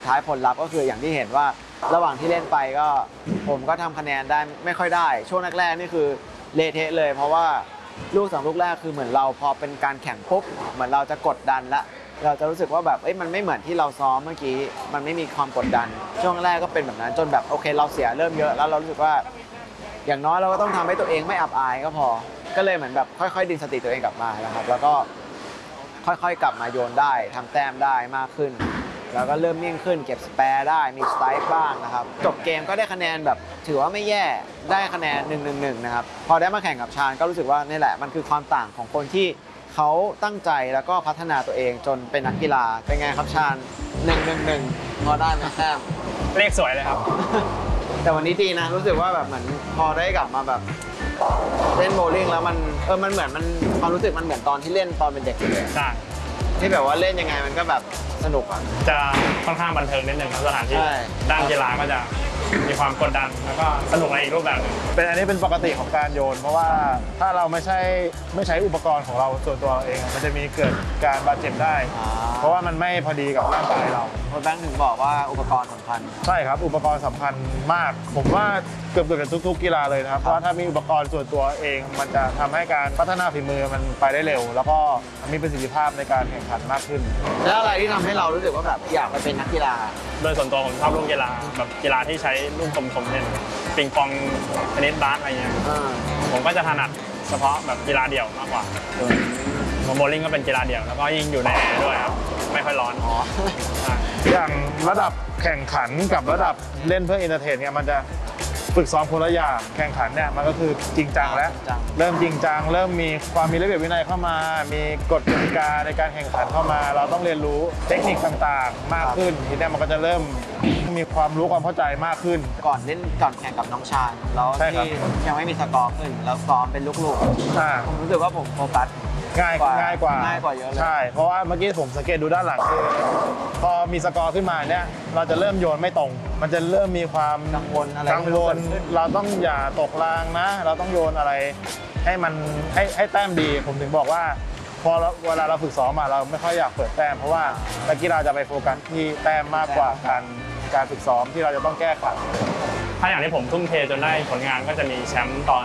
ท้ายผลลัพธ์ก็คืออย่างที่เห็นว่าระหว่างที่เล่นไปก็ผมก็ทำคะแนนได้ไม่ค่อยได้ช่วงแรกๆนี่คือเละเทะเลยเพราะว่าลูก2ลูกแรกคือเหมือนเราพอเป็นการแข่งปุ๊บเหมือนเราจะกดดันละเราจะรู้สึกว่าแบบมันไม่เหมือนที่เราซ้อมเมื่อกี้มันไม่มีความกดดันช่วงแรกก็เป็นแบบนั้นจนแบบโอเคเราเสียเริ่มเยอะแล้วเรารู้สึกว่าอย่างน้อยเราก็ต้องทำให้ตัวเองไม่อับอายก็พอก็เลยเหมือนแบบค่อยๆดึงสติตัวเองกลับมานะครับแล้วก็ค่อยๆกลับมาโยนได้ทำแต้มได้มากขึ้นแล้วก็เริ่มนิ่งขึ้นเก็บสแปร์ได้มีสไตล์บ้างนะครับจบเกมก็ได้คะแนนแบบถือว่าไม่แย่ได้คะแนน1-1นะครับพอได้มาแข่งกับชาญก็รู้สึกว่านี่แหละมันคือความต่างของคนที่เขาตั้งใจแล้วก็พัฒนาตัวเองจนเป็นนักกีฬาเป็นไงครับชาญ1-1พอได้ไหมแต้มเลขสวยเลยครับแต่วันนี้ดีนะรู้สึกว่าแบบเหมือนพอได้กลับมาแบบเล่นโบว์ลิ่งแล้วมันมันเหมือนมันความรู้สึกมันเหมือนตอนที่เล่นตอนเป็นเด็กเลยใช่ที่แบบว่าเล่นยังไงมันก็แบบสนุกอ่ะจะค่อนข้างบันเทิงนิดนึงครับสถานที่ใช่ด้านกีฬาก็จะมีความกดดันแล้วก็สนุกในอีกรูปแบบหนึ่งอันนี้เป็นปกติของการโยนเพราะว่าถ้าเราไม่ใช้อุปกรณ์ของเราส่วนตัวเราเองมันจะมีเกิดการบาดเจ็บได้เพราะว่ามันไม่พอดีกับร่างกายเราโค้ชแบงค์ถึงบอกว่าอุปกรณ์สำคัญใช่ครับอุปกรณ์สำคัญมากผมว่าเกือบจะทุกกีฬาเลยนะครับเพราะว่าถ้ามีอุปกรณ์ส่วนตัวเองมันจะทำให้การพัฒนาฝีมือมันไปได้เร็วแล้วก็มีประสิทธิภาพในการแข่งขันมากขึ้นแล้วอะไรที่ทำให้เรารู้สึกว่าแบบอยากไปเป็นนักกีฬาโดยส่วนตัวผมชอบลูกกีฬาแบบกีฬาที่ใช้ลูกกลมๆเล่นปิงปองเทนนิสบาสอะไรเงี้ยผมก็จะถนัดเฉพาะแบบกีฬาเดี่ยวมากกว่าโบว์ลิ่งก็เป็นกีฬาเดี่ยวแล้วก็ยิ่งอยู่ในแอร์ด้วยครับไม่ค่อยร้อนอย่างระดับแข่งขันกับระดับเล่นเพื่อเอนเตอร์เทนเนี่ยมันจะฝึกซ้อมคนละอย่างแข่งขันเนี่ยมันก็คือจริงจังแล้วเริ่มจริงจังเริ่มมีความมีระเบียบวินัยเข้ามามีกฎกติกาในการแข่งขันเข้ามาเราต้องเรียนรู้เทคนิคต่างๆมากขึ้นทีนี้มันก็จะเริ่มมีความรู้ความเข้าใจมากขึ้นก่อนแข่งกับน้องชาญแล้วที่ยังไม่มีสกอร์ขึ้นแล้วซ้อมเป็นลูกๆผมรู้สึกว่าผมโฟกัสง่ายกว่าเยอะเลยใช่เพราะว่าเมื่อกี้ผมสังเกตดูด้านหลังคือพอมีสกอร์ขึ้นมาเนี่ยเราจะเริ่มโยนไม่ตรงมันจะเริ่มมีความกังวลเราต้องอย่าตกรางนะเราต้องโยนอะไรให้มันให้แต้มดีผมถึงบอกว่าพอเวลาเราฝึกซ้อมมาเราไม่ค่อยอยากเปิดแต้มเพราะว่านักกีฬาจะไปโฟกัสที่แต้มมากกว่าการฝึกซ้อมที่เราจะต้องแก้ไขถ้าอย่างที่ผมทุ่มเทจนได้ผลงานก็จะมีแชมป์ตอน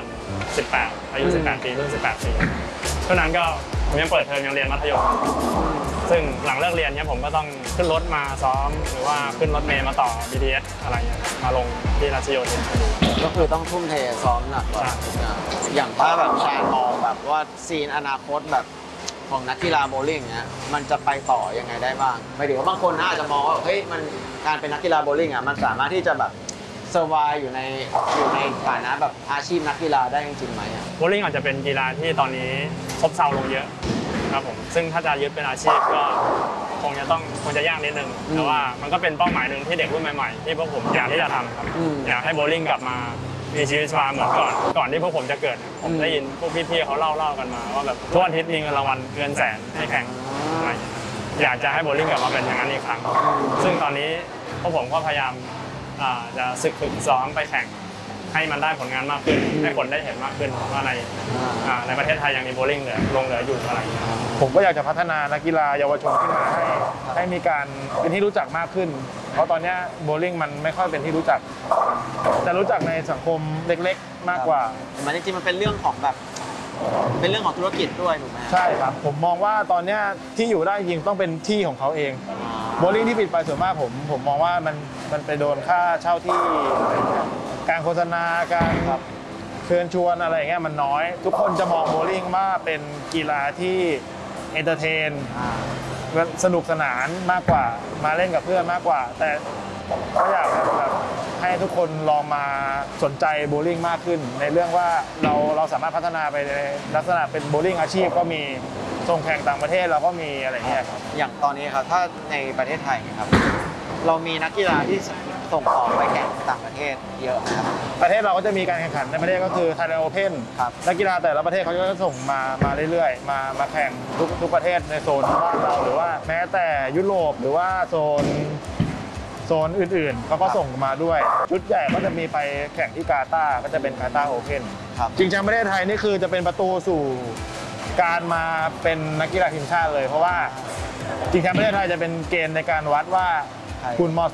18อายุ18ปีรุ่น18ปีช่วงนั้นก็ผมยังเปิดเทอมยังเรียนมัธยมซึ่งหลังเลิกเรียนเนี่ยผมก็ต้องขึ้นรถมาซ้อมหรือว่าขึ้นรถเมล์มาต่อ BTS อะไรเงี้ยมาลงที่รัชโยธินก็คือต้องทุ่มเทซ้อมหนักกว่าอย่างถ้าแบบชาญมองแบบว่าซีนอนาคตแบบของนักกีฬาโบว์ลิ่งเนี้ยมันจะไปต่อยังไงได้บ้างหมายถึงว่าบางคนอาจจะมองว่าเฮ้ยมันการเป็นนักกีฬาโบว์ลิ่งอ่ะมันสามารถที่จะแบบเซอร์ไวอยู่ในฐานะแบบอาชีพนักกีฬาได้จริงๆไหมโบว์ลิ่งอาจจะเป็นกีฬาที่ตอนนี้ซบเซาลงเยอะครับผมซึ่งถ้าจะยึดเป็นอาชีพก็คงจะยากนิดนึงแต่ว่ามันก็เป็นเป้าหมายหนึ่งที่เด็กรุ่นใหม่ๆที่พวกผมอยากที่จะทำครับอยากให้โบว์ลิ่งกลับมามีชีวิตชีวาเหมือนก่อนที่พวกผมจะเกิดผมได้ยินพวกพี่ๆเขาเล่ากันมาว่าแบบทุกอาทิตย์มีเงินรางวัลเงินแสนให้แข่งอะไรอยากจะให้โบว์ลิ่งกลับมาเป็นอย่างนั้นอีกครั้งซึ่งตอนนี้พวกผมก็พยายามจะฝึกซ้อมไปแข่งให้มันได้ผลงานมากขึ้นให้คนได้เห็นมากขึ้นว่าในประเทศไทยยังมีโบว์ลิ่งเหลืออยู่อะไรผมก็อยากจะพัฒนานักกีฬาเยาวชนขึ้นมาให้มีการเป็นที่รู้จักมากขึ้นเพราะตอนนี้โบว์ลิ่งมันไม่ค่อยเป็นที่รู้จักจะรู้จักในสังคมเล็กๆมากกว่ามันจริงๆมันเป็นเรื่องของแบบเป็นเรื่องของธุรกิจด้วยถูกไหมใช่ครับผมมองว่าตอนนี้ที่อยู่ได้จริงต้องเป็นที่ของเขาเองโบว์ลิ่งที่ปิดไปส่วนมากผมมองว่ามันไปโดนค่าเช่าที่การโฆษณาการเชิญชวนอะไรอย่างเงี้ยมันน้อยทุกคนจะมองโบว์ลิ่งว่าเป็นกีฬาที่เอนเตอร์เทนสนุกสนานมากกว่ามาเล่นกับเพื่อนมากกว่าแต่ก็อยากแบบให้ทุกคนลองมาสนใจโบว์ลิ่งมากขึ้นในเรื่องว่าเราสามารถพัฒนาไปในลักษณะเป็นโบว์ลิ่งอาชีพก็มีส่งแข่งต่างประเทศเราก็มีอะไรเงี้ยครับอย่างตอนนี้ครับถ้าในประเทศไทยครับเรามีนักกีฬาที่ส่งออกไปแข่งต่างประเทศเยอะนะครับประเทศเราก็จะมีการแข่งขันในประเทศก็คือ Thailand Open นักกีฬาแต่ละประเทศเขาจะส่งมาเรื่อยๆมาแข่งทุกประเทศในโซนบ้านเราหรือว่าแม้แต่ยุโรปหรือว่าโซนอื่นๆเขาก็ส่งมาด้วยชุดใหญ่ก็จะมีไปแข่งที่กาตาร์ก็จะเป็นกาตาร์โอเพ่นจริงๆประเทศไทยนี่คือจะเป็นประตูสู่การมาเป็นนักกีฬาทีมชาติเลยเพราะว่าจริงๆประเทศไทยจะเป็นเกณฑ์ในการวัดว่าคุณเหมาะ